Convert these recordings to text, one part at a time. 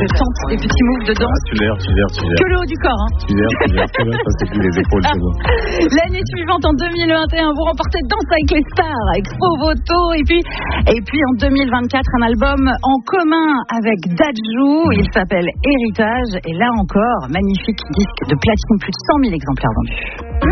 je tente des petits moves de danse. Tu gères. Que le haut du corps. Tu gères. Ça, c'est plus les épaules, c'est bon. L'année suivante, en 2021, vous remportez Danse avec les stars, avec Fovoto. Et puis en 2024, un album en commun avec Dadju. Il s'appelle Héritage. Et là encore, magnifique disque de platine, plus de 100 000 exemplaires vendus.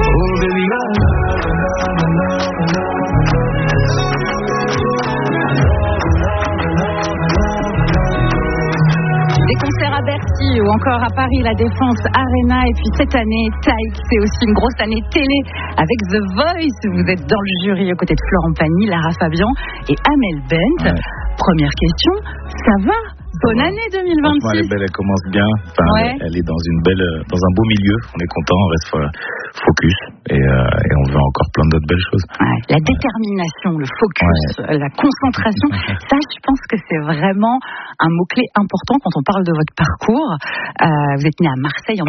Des concerts à Bercy ou encore à Paris, la Défense Arena. Et puis cette année, Taïk, c'est aussi une grosse année télé avec The Voice. Vous êtes dans le jury aux côtés de Florent Pagny, Lara Fabian et Amel Bent. Ouais. Première question, ça va? Bonne année 2026. Franchement, elle est belle, elle commence bien. Enfin, ouais. Elle est dans un beau milieu. On est content, on reste focus et on veut encore plein d'autres belles choses. Ouais. La détermination, le focus, la concentration, ça, je pense que c'est vraiment un mot-clé important quand on parle de votre parcours. Vous êtes né à Marseille en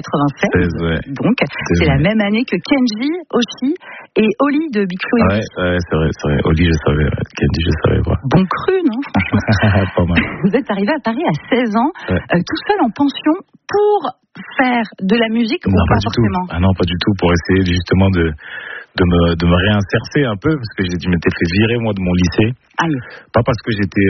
1987. Donc, c'est la même année que Kenji, Oshi et Oli de Big Flo et Oli. C'est vrai. Oli, je savais. Kenji, je savais pas. Bon cru, non? Pas mal. Vous êtes arrivé à Paris à 16 ans, tout seul en pension pour faire de la musique ou pas forcément? Non, pas du tout, pour essayer justement de me réinsérer un peu, parce que je m'étais fait virer moi de mon lycée. Pas parce que j'étais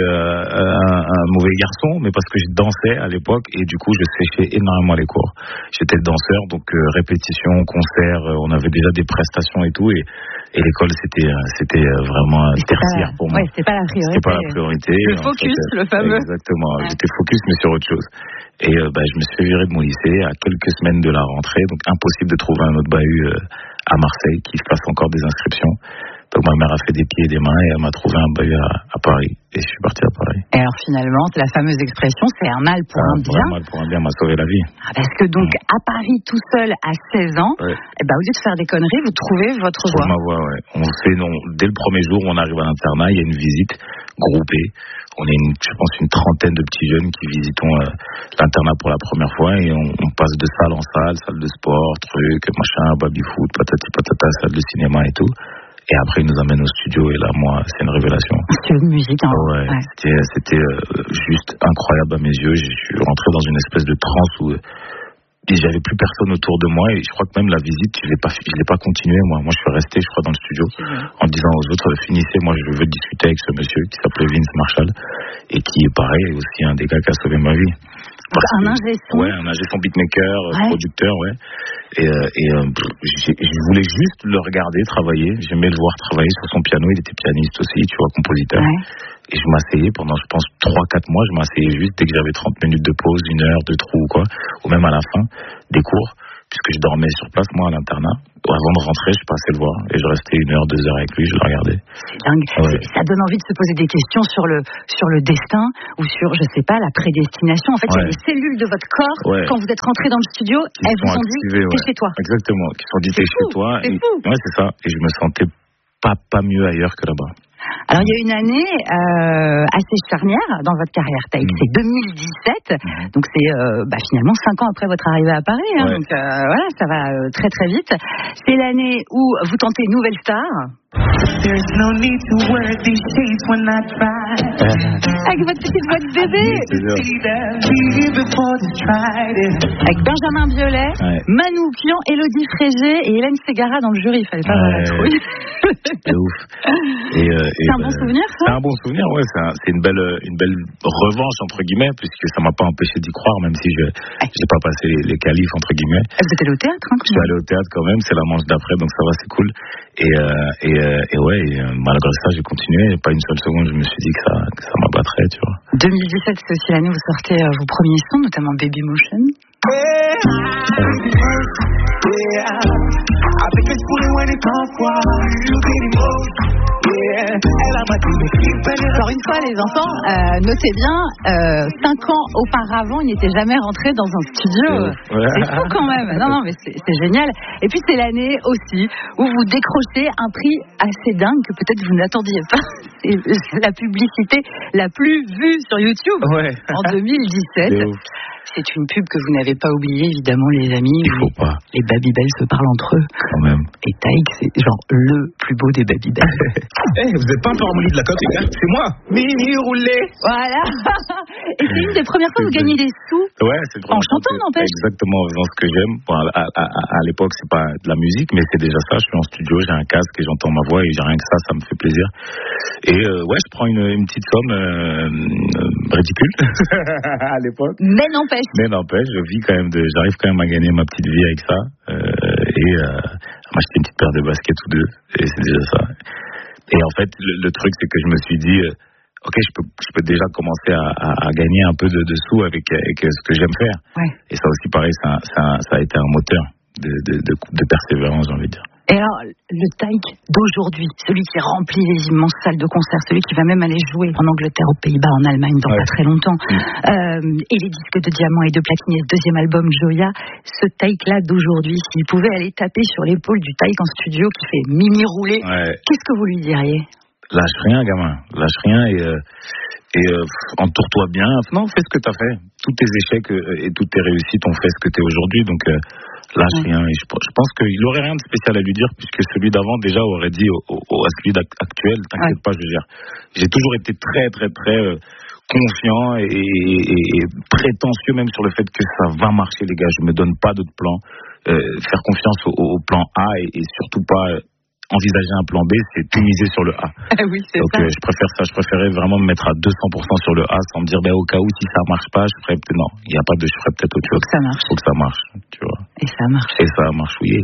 un mauvais garçon, mais parce que je dansais à l'époque et du coup je séchais énormément les cours. J'étais danseur, donc répétition, concert, on avait déjà des prestations et tout, et l'école c'était vraiment tertiaire pour moi. C'était pas la priorité. C'était pas la priorité. Le focus, le fameux. Exactement. Ouais. J'étais focus mais sur autre chose. Et je me suis fait virer de mon lycée à quelques semaines de la rentrée, donc impossible de trouver un autre bahut à Marseille qui fasse encore des inscriptions. Donc ma mère a fait des pieds et des mains et elle m'a trouvé un bahut à Paris. Et je suis parti à Paris. Et alors finalement, c'est la fameuse expression, c'est un mal pour un bien. Un mal pour un bien m'a sauvé la vie. Parce que donc à Paris tout seul à 16 ans, au lieu de faire des conneries, vous trouvez votre voie. Ma voie, dès le premier jour où on arrive à l'internat, il y a une visite groupée. On est je pense une trentaine de petits jeunes qui visitons l'internat pour la première fois et on passe de salle en salle de sport, machin, baby-foot, patati patata, salle de cinéma et tout. Et après, ils nous amènent au studio et là, moi, c'est une révélation. C'est une musique, hein. Ouais. C'était juste incroyable à mes yeux. Je suis rentré dans une espèce de transe où j'avais plus personne autour de moi et je crois que même la visite, je l'ai pas continué, moi. Moi, je suis resté, je crois, dans le studio en disant aux autres, finissez, moi, je veux discuter avec ce monsieur qui s'appelait Vince Marshall et qui est pareil, aussi un des gars qui a sauvé ma vie. Un ingé son. Un ingé son beatmaker, producteur, Et je voulais juste le regarder travailler. J'aimais le voir travailler sur son piano. Il était pianiste aussi, tu vois, compositeur. Et je m'asseyais pendant, je pense, 3-4 mois. Je m'asseyais juste dès que j'avais 30 minutes de pause, 1 heure, de trou ou quoi. Ou même à la fin des cours. Puisque je dormais sur place, moi, à l'internat. Avant de rentrer, je passais le voir. Et je restais 1 heure, 2 heures avec lui, je le regardais. C'est dingue. Ça donne envie de se poser des questions sur le destin ou sur, je sais pas, la prédestination. En fait, il y a des cellules de votre corps, quand vous êtes rentré dans le studio, elles vous ont dit, t'es chez toi. Exactement. Qui sont dit, t'es chez toi. C'est fou. Ouais, c'est ça. Et je me sentais pas mieux ailleurs que là-bas. Alors, il y a une année assez charnière dans votre carrière, Taïk. C'est 2017. Donc, c'est finalement 5 ans après votre arrivée à Paris. Donc, voilà, ça va très, très vite. C'est l'année où vous tentez Nouvelle Star. Avec votre petite voix de bébé. Avec Benjamin Biolay, Manu Pian, Élodie Frégé et Hélène Ségara dans le jury. Il fallait pas avoir la trouille. C'est ouf. C'est un bon souvenir, ça? C'est un bon souvenir, c'est une belle revanche, entre guillemets, puisque ça m'a pas empêché d'y croire, même si je n'ai pas passé les qualifs, entre guillemets. Vous êtes allé au théâtre, hein? Je suis allé au théâtre quand même, c'est la manche d'après, donc ça va, c'est cool. Malgré ça, j'ai continué. Pas une seule seconde, je me suis dit que ça m'abattrait, tu vois. 2017, c'est aussi l'année où vous sortez vos premiers sons, notamment Baby Motion. Alors une fois les enfants, notez bien, 5 ans auparavant, ils n'étaient jamais rentrés dans un studio. C'est fou quand même. Non, mais c'est génial. Et puis c'est l'année aussi où vous décrochez un prix assez dingue que peut-être vous n'attendiez pas. C'est la publicité la plus vue sur YouTube en 2017. C'est une pub que vous n'avez pas oubliée, évidemment, les amis. Il faut pas. Les Babybel se parlent entre eux. Quand même. Et Taïk, c'est genre le plus beau des Babybel. Vous n'êtes pas un peu harmonie de la cote, les gars? C'est moi. Mini roulé. Voilà. Et c'est une des premières fois que vous gagnez des sous. Ouais, c'est en chantant, n'empêche. Exactement, en faisant ce que j'aime. Bon, à l'époque, c'est pas de la musique, mais c'est déjà ça. Je suis en studio, j'ai un casque et j'entends ma voix et j'ai rien que ça me fait plaisir. Et ouais, je prends une petite somme ridicule à l'époque. Mais n'empêche, je vis quand même j'arrive quand même à gagner ma petite vie avec ça et à m'acheter une petite paire de baskets ou deux et c'est déjà ça. Et en fait, le truc c'est que je me suis dit, ok, je peux déjà commencer à gagner un peu de sous avec ce que j'aime faire. Ouais. Et ça aussi, pareil, ça a été un moteur de persévérance, j'ai envie de dire. Et alors, le Taïk d'aujourd'hui, celui qui remplit les immenses salles de concert, celui qui va même aller jouer en Angleterre, aux Pays-Bas, en Allemagne dans pas très longtemps, et les disques de diamant et de platine, et ce deuxième album Joya, ce Taïk-là d'aujourd'hui, s'il pouvait aller taper sur l'épaule du Taïk en studio qui fait Mimi rouler, qu'est-ce que vous lui diriez? Lâche rien, gamin, lâche rien et entoure-toi bien. Non, fais ce que t'as fait. Tous tes échecs et toutes tes réussites ont fait ce que t'es aujourd'hui, donc lâche rien. Et je pense qu'il aurait rien de spécial à lui dire, puisque celui d'avant déjà aurait dit à celui actuel, t'inquiète pas, je veux dire. J'ai toujours été très, très, très confiant et prétentieux même sur le fait que ça va marcher, les gars. Je me donne pas d'autres plans. Faire confiance au plan A et surtout pas envisager un plan B, c'est tout miser sur le A. Oui, c'est donc, ça. Je préfère ça. Je préférais vraiment me mettre à 200% sur le A sans me dire, au cas où, si ça marche pas, je ferais peut-être, non, il n'y a pas de, je ferais peut-être autre chose. Faut que ça marche. Faut que ça marche, tu vois. Et ça marche. Et ça a marchouillé.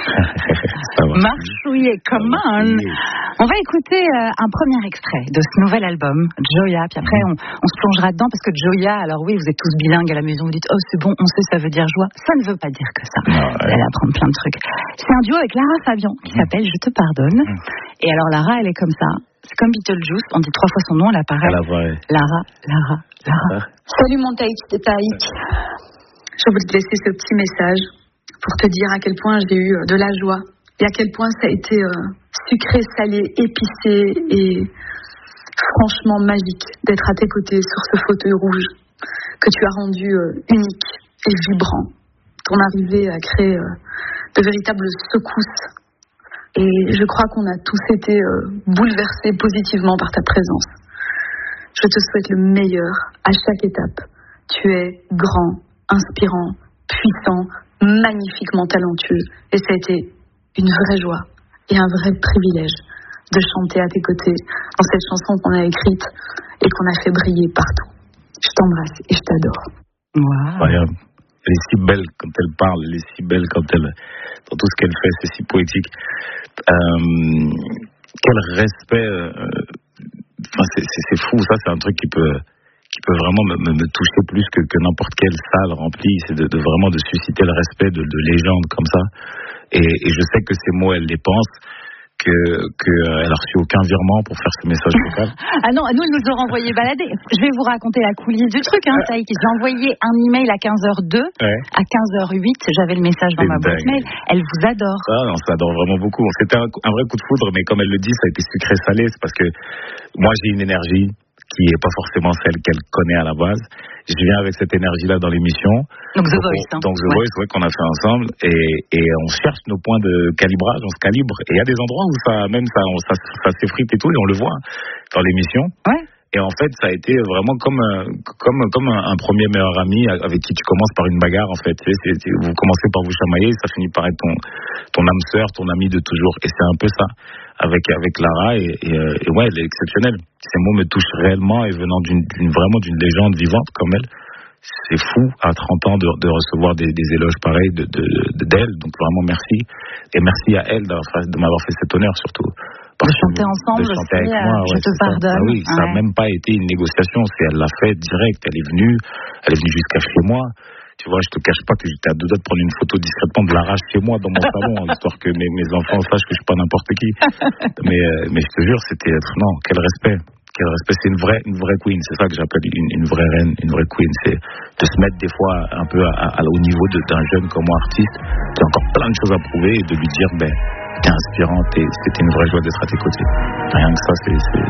Marchouillé, come on. On va écouter un premier extrait de ce nouvel album, Joya, puis après, on se plongera dedans, parce que Joya, alors oui, vous êtes tous bilingues à la maison, vous dites, oh, c'est bon, on sait, ça veut dire joie. Ça ne veut pas dire que ça. Vous allez apprendre plein de trucs. C'est un duo avec Lara Fabian, qui s'appelle Je te pardonne. Et alors Lara, elle est comme ça. C'est comme Beetlejuice, on dit 3 fois son nom, elle apparaît. Lara. Salut mon Taïk, c'est Taïk. Je voulais te laisser ce petit message pour te dire à quel point j'ai eu de la joie et à quel point ça a été sucré, salé, épicé et franchement magique d'être à tes côtés sur ce fauteuil rouge que tu as rendu unique et vibrant. Ton arrivée a créé de véritables secousses. Et je crois qu'on a tous été bouleversés positivement par ta présence. Je te souhaite le meilleur à chaque étape. Tu es grand, inspirant, puissant, magnifiquement talentueux. Et ça a été une vraie joie et un vrai privilège de chanter à tes côtés dans cette chanson qu'on a écrite et qu'on a fait briller partout. Je t'embrasse et je t'adore. Wow. Incroyable. Elle est si belle quand elle parle, elle est si belle quand elle, dans tout ce qu'elle fait, c'est si poétique. Quel respect, c'est fou, ça c'est un truc qui peut vraiment me toucher plus que n'importe quelle salle remplie, c'est de vraiment de susciter le respect de légendes comme ça. Et je sais que ces mots, elle les pense, qu'elle a reçu aucun virement pour faire ce message vocal. Ah non, nous, elle nous aura envoyé balader. Je vais vous raconter la coulisse du truc, Taïk. J'ai envoyé un email à 15h02. À 15h08, j'avais le message dans ma boîte mail. Elle vous adore. Ah, on s'adore vraiment beaucoup. C'était un vrai coup de foudre, mais comme elle le dit, ça a été sucré-salé. C'est parce que moi, j'ai une énergie qui n'est pas forcément celle qu'elle connaît à la base. Je viens avec cette énergie-là dans l'émission. Donc The Voice. Donc The Voice, ouais, qu'on a fait ensemble. Et on cherche nos points de calibrage, on se calibre. Et il y a des endroits où ça s'effrite et tout, et on le voit dans l'émission. Ouais. Et en fait, ça a été vraiment comme un premier meilleur ami avec qui tu commences par une bagarre, en fait. Vous commencez par vous chamailler, ça finit par être ton âme sœur, ton ami de toujours. Et c'est un peu ça avec Lara. Et ouais, elle est exceptionnelle. Ces mots me touchent réellement et venant vraiment d'une légende vivante comme elle. C'est fou à 30 ans de recevoir des éloges pareils d'elle. Donc vraiment merci. Et merci à elle de m'avoir fait cet honneur surtout. De chanter ensemble, de chanter avec moi, je te pardonne. Ah oui, ça n'a même pas été une négociation, elle l'a fait direct, elle est venue jusqu'à chez moi. Tu vois, je te cache pas que j'étais à 2 doigts de prendre une photo discrètement de Lara chez moi dans mon salon, histoire que mes enfants sachent que je suis pas n'importe qui. Mais je te jure, c'était non, quel respect. Quel respect, c'est une vraie queen, c'est ça que j'appelle une vraie reine, une vraie queen, c'est de se mettre des fois un peu au niveau d'un jeune comme moi, artiste, qui a encore plein de choses à prouver et de lui dire, t'es inspirante et c'était une vraie joie d'être à tes côtés. Rien que ça, c'est